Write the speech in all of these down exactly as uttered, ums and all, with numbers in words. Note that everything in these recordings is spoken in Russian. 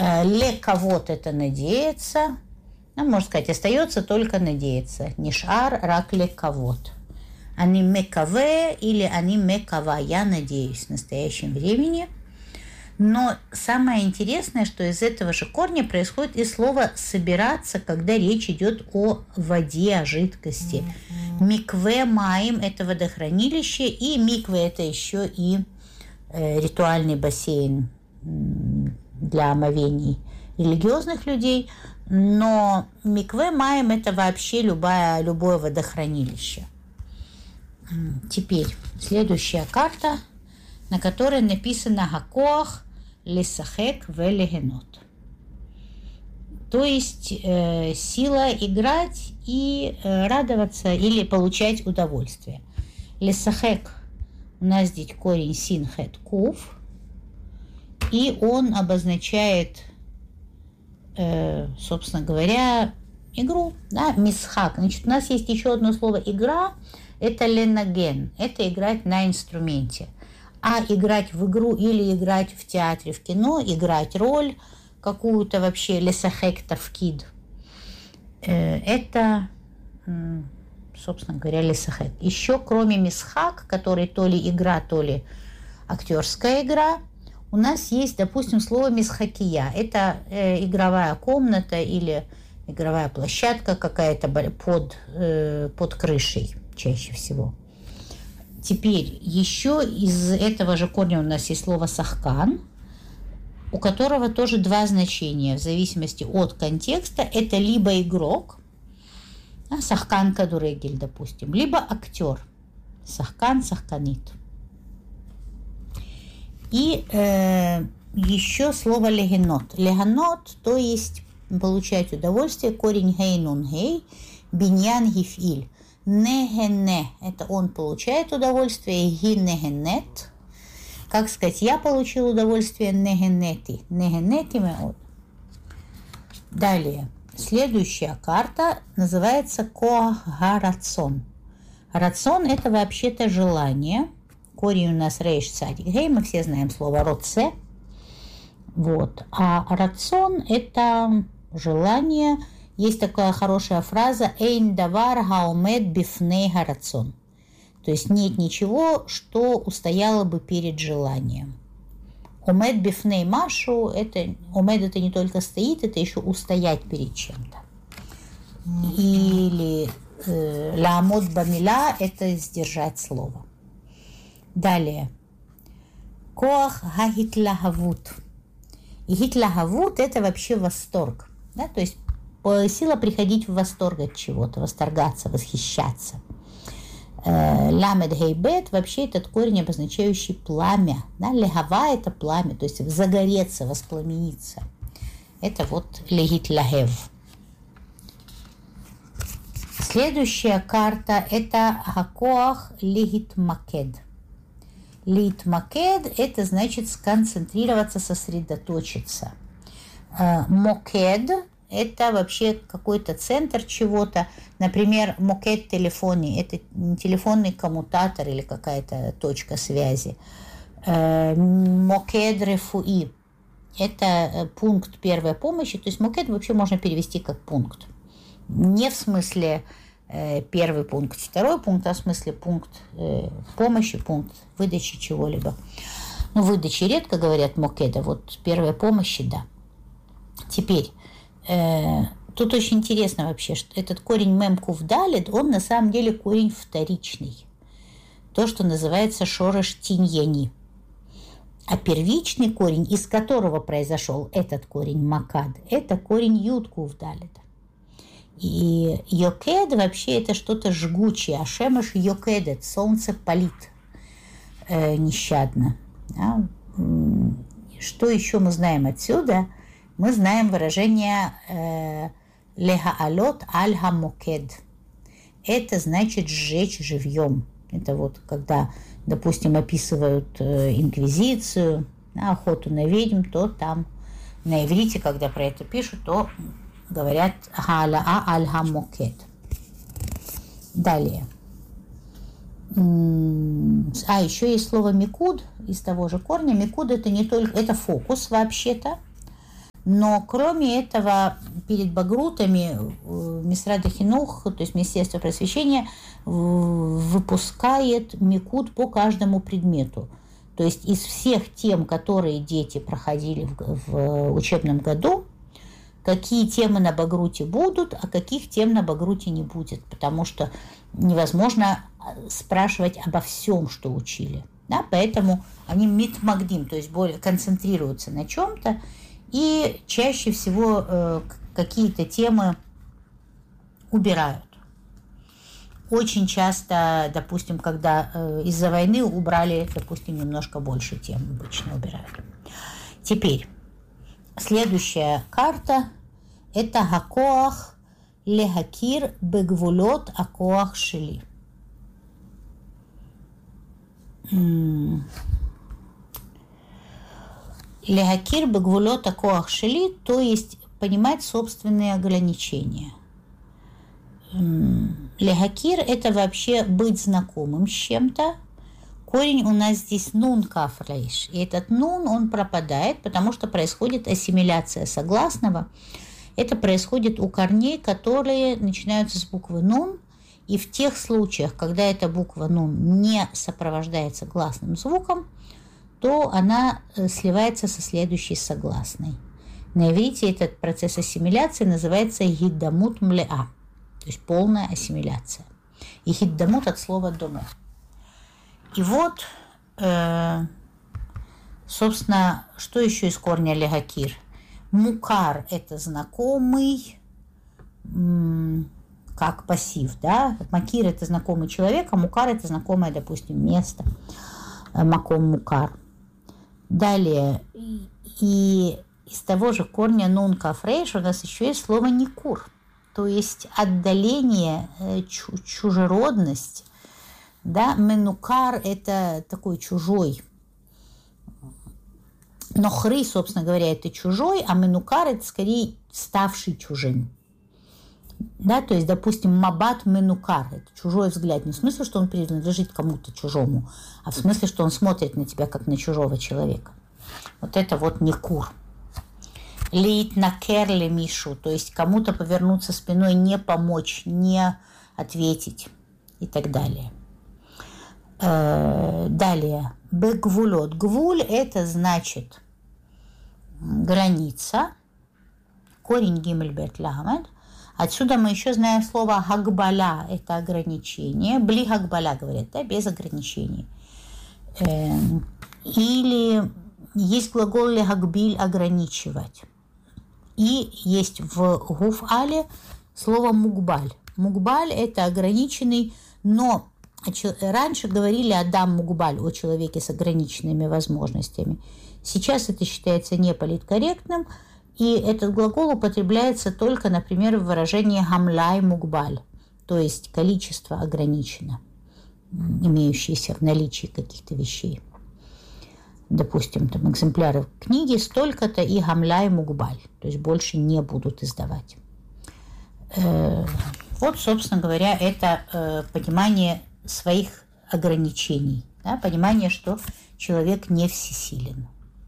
Ле кого-то это надеяться. Ну, можно сказать, остается только надеяться. Нишар рак ле кого-то. Они мекаве или они мекава. Я надеюсь в настоящем времени. Но самое интересное, что из этого же корня происходит и слово «собираться», когда речь идет о воде, о жидкости. Mm-hmm. Микве маим – это водохранилище, и микве – это еще и э, ритуальный бассейн для омовений религиозных людей. Но микве маим – это вообще любое, любое водохранилище. Теперь следующая карта, на которой написано «Хакоах лисахек велегенот». То есть э, сила играть и э, радоваться или получать удовольствие. Лисахек у нас здесь корень син хет кув, и он обозначает, э, собственно говоря, игру, да, мисхак. Значит, у нас есть еще одно слово игра, это ленаген, это играть на инструменте. А играть в игру или играть в театре, в кино, играть роль какую-то вообще, лесахек тавкид, это, собственно говоря, лесахек. Еще кроме мисхак, который то ли игра, то ли актерская игра, у нас есть, допустим, слово мисхакия. Это э, игровая комната или игровая площадка какая-то под, э, под крышей чаще всего. Теперь еще из этого же корня у нас есть слово «сахкан», у которого тоже два значения в зависимости от контекста. Это либо игрок, а, сахкан кадурегель, допустим, либо актер, сахкан, сахканит. И э, еще слово «легенот». Легенот, то есть получать удовольствие, корень «гейнун гей», биньян гифиль. Негене – это он получает удовольствие, гинегенет. Как сказать, я получил удовольствие, негенети. Негенети меод. Далее, следующая карта называется коах гарацон. Рацион – это вообще-то желание. Корень у нас рейш цадик гей, мы все знаем слово роце. Вот. А рацион – это желание. Есть такая хорошая фраза «Эйн давар хаумед бифней гарацон». То есть нет ничего, что устояло бы перед желанием. Умед бифней машу, это, умед это не только стоит, это еще устоять перед чем-то. Или э, ламод бамила, это сдержать слово. Далее. Коах гагитлахавут. И гитлахавут это вообще восторг. Да? То есть сила приходить в восторг от чего-то, восторгаться, восхищаться. Ламед гейбет, вообще этот корень, обозначающий пламя. Да? Легава – это пламя, то есть загореться, воспламениться. Это вот легит лагев. Следующая карта – это хакоах легит макед. Легит макед – это значит сконцентрироваться, сосредоточиться. Мокед – это вообще какой-то центр чего-то. Например, мокет телефони – это телефонный коммутатор или какая-то точка связи. Мокед рефуи – это пункт первой помощи. То есть мокет вообще можно перевести как пункт. Не в смысле первый пункт, второй пункт, а в смысле пункт помощи, пункт выдачи чего-либо. Ну, выдачи редко говорят мокеда, вот первой помощи – да. Теперь, э, тут очень интересно вообще, что этот корень мемкув далит, он на самом деле корень вторичный. То, что называется шореш тиньяни. А первичный корень, из которого произошел этот корень макад, это корень юткув далит. И йокед вообще это что-то жгучее, а шемеш йокедет, солнце палит э, нещадно. Да? Что еще мы знаем отсюда? Мы знаем выражение легаалот аль-хамокед. Это значит сжечь живьем. Это вот когда, допустим, описывают инквизицию, охоту на ведьм, то там на иврите, когда про это пишут, то говорят гаалаа аль-хамокед. Далее. А еще есть слово микуд из того же корня. Микуд это не только, это фокус вообще-то. Но кроме этого, перед багрутами Мисрад а-Хинух, то есть Министерство просвещения, выпускает микут по каждому предмету. То есть из всех тем, которые дети проходили в, в учебном году, какие темы на багруте будут, а каких тем на багруте не будет. Потому что невозможно спрашивать обо всем, что учили. Да? Поэтому они митмагдим, то есть более концентрируются на чем-то. И чаще всего э, какие-то темы убирают. Очень часто, допустим, когда э, из-за войны убрали, допустим, немножко больше тем, обычно убирают. Теперь, следующая карта – это Хакоах лехакир бегвулот акоах шели. Лехакир бегвулот акоах шели, то есть понимать собственные ограничения. Лехакир – это вообще быть знакомым с чем-то. Корень у нас здесь нун каф рейш. И этот нун, он пропадает, потому что происходит ассимиляция согласного. Это происходит у корней, которые начинаются с буквы нун. И в тех случаях, когда эта буква нун не сопровождается гласным звуком, то она сливается со следующей согласной. На иврите этот процесс ассимиляции называется гиддамут млеа. То есть полная ассимиляция. И хиддамут от слова доме. И вот, э, собственно, что еще из корня лехакир? Мукар – это знакомый, м, как пассив, да? Макир – это знакомый человек, а мукар – это знакомое, допустим, место. Маком мукар. Далее, и из того же корня нун каф рейш у нас еще есть слово никур. То есть отдаление, чужеродность, да, менукар – это такой чужой. Нохры, собственно говоря, это чужой, а менукар – это скорее ставший чужим. Да, то есть, допустим, мабат менукар – это чужой взгляд. Не в смысле, что он принадлежит кому-то чужому, а в смысле, что он смотрит на тебя, как на чужого человека. Вот это вот никур. Лит на керле мишу, то есть кому-то повернуться спиной, не помочь, не ответить и так далее. Далее, бегвулот. Гвуль – это значит граница, корень гимель бет ламед. Отсюда мы еще знаем слово хагбаля – это ограничение. Бли хагбаля говорят, да, без ограничений. Или есть глагол лехагбиль – ограничивать. И есть в гуф-але слово мугбаль. Мугбаль – это ограниченный, но раньше говорили адам мугбаль, о человеке с ограниченными возможностями. Сейчас это считается неполиткорректным, и этот глагол употребляется только, например, в выражении гамлай мугбаль, то есть количество ограничено, имеющееся в наличии каких-то вещей. Допустим, там экземпляры книги столько-то и гамляй мугбаль, то есть больше не будут издавать. Вот, собственно говоря, это понимание своих ограничений, да, понимание, что человек не всесилен.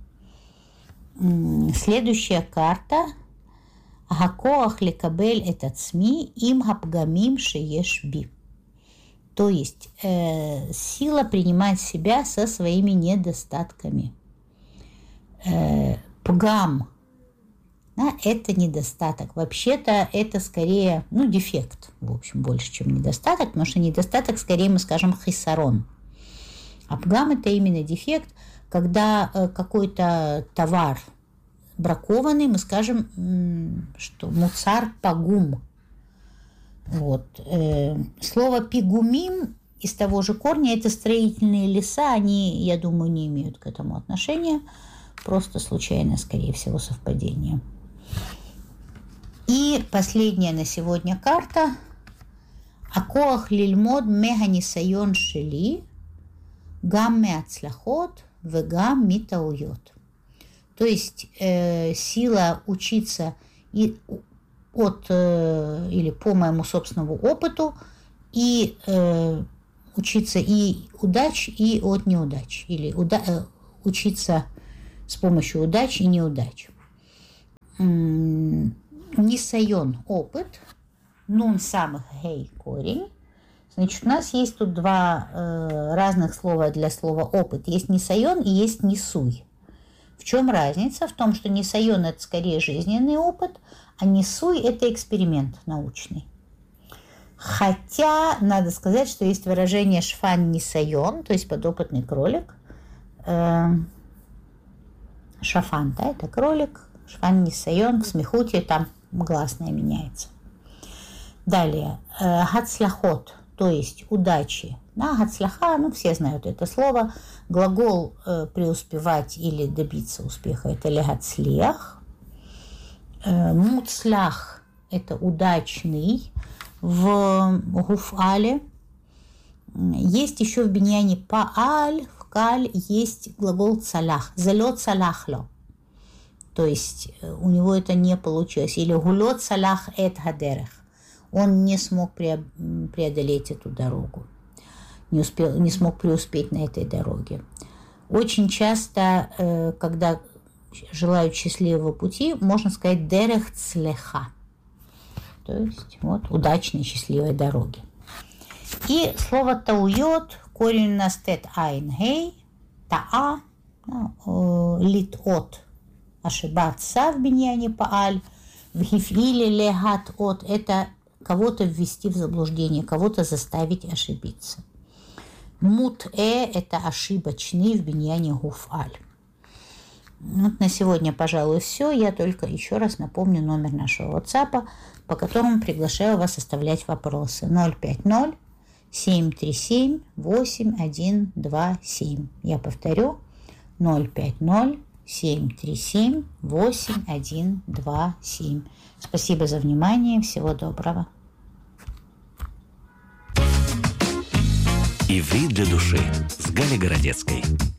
Следующая карта Гакоах лекабель этот сми им гапгамим шееш би. То есть э, сила принимать себя со своими недостатками. Э, пгам, да, это недостаток. Вообще-то это скорее, ну, дефект, в общем, больше, чем недостаток, потому что недостаток, скорее мы скажем, хисарон. А пгам – это именно дефект, когда э, какой-то товар бракованный, мы скажем, м, что муцар пагум. Вот. Слово пигумим из того же корня – это строительные леса, они, я думаю, не имеют к этому отношения, просто случайно, скорее всего, совпадение. И последняя на сегодня карта Акоах лильмод меганисайон шели гам меацлахот вегам митауйот. То есть э, сила учиться и от э, или по моему собственному опыту и э, учиться и удач, и от неудач, или уда- э, учиться с помощью удач и неудач. Нисайон – опыт. Нун самых гей – корень. Значит, у нас есть тут два э, разных слова для слова опыт. Есть нисайон и есть нисуй. В чем разница? В том, что нисайон – это скорее жизненный опыт, а нисуй – это эксперимент научный. Хотя, надо сказать, что есть выражение шфан нисайон, то есть подопытный кролик. Э, шафан, да, это кролик. Шфан нисайон, в смехуте там гласное меняется. Далее, э, гацляхот, то есть удачи. Да, гацляха, ну все знают это слово. Глагол э, преуспевать или добиться успеха – это легацлях. Э, муцлях – это удачный в гуфале. Есть еще в биньяне пааль, в каль есть глагол цалях, залет цаляхло. То есть у него это не получилось. Или гулет цалях эт гадерех. Он не смог преодолеть эту дорогу, не, успел, не смог преуспеть на этой дороге. Очень часто, когда желают счастливого пути, можно сказать дерех цлеха. То есть вот удачной, счастливой дороги. И слово тауйот, корень у нас тет айн гей, таа, лит-от, ошибаться в биньяне пааль, в гифиле легат-от, это кого-то ввести в заблуждение, кого-то заставить ошибиться. Мут-э – это ошибочный в биньяне гуфаль. Вот на сегодня, пожалуй, все. Я только еще раз напомню номер нашего WhatsApp, по которому приглашаю вас оставлять вопросы. ноль пять ноль семь три семь восемь один два семь. Я повторю. ноль пять ноль семь три семь восемь один два семь. Спасибо за внимание. Всего доброго. Иврит для души с Галей Городецкой.